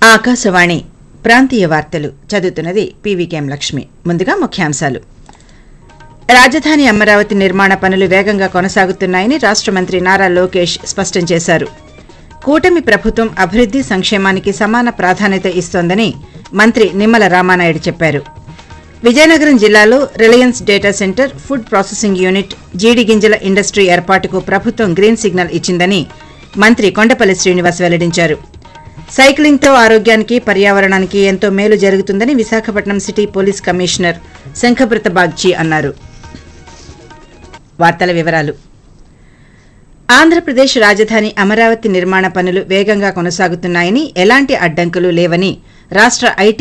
ఆకాశవాణి ప్రాంతీయ వార్తలు చదువుతున్నది పీవీకేఎం లక్ష్మి. ముందుగా ముఖ్యాంశాలు. రాజధాని అమరావతి నిర్మాణ పనులు వేగంగా కొనసాగుతున్నాయని రాష్ట మంత్రి నారా లోకేష్ స్పష్టం చేశారు. కూటమి ప్రభుత్వం అభివృద్ది సంక్షేమానికి సమాన ప్రాధాన్యత ఇస్తోందని మంత్రి నిమ్మల రామానాయుడు చెప్పారు. విజయనగరం జిల్లాలో Reliance data centre, food processing unit, జీడి గింజల ఇండస్ట్రీ ఏర్పాటుకు ప్రభుత్వం గ్రీన్ సిగ్నల్ ఇచ్చిందని మంత్రి కొండపల్లి శ్రీనివాస్ వెల్లడించారు. సైక్లింగ్తో ఆరోగ్యానికి, పర్యావరణానికి ఎంతో మేలు జరుగుతుందని Visakhapatnam city police commissioner శంఖభృత Bagchi అన్నారు. వార్తల వివరాలు. ఆంధ్రప్రదేశ్ రాజధాని అమరావతి నిర్మాణ పనులు వేగంగా కొనసాగుతున్నాయని, ఎలాంటి అడ్డంకులు లేవని రాష్ట ఐటీ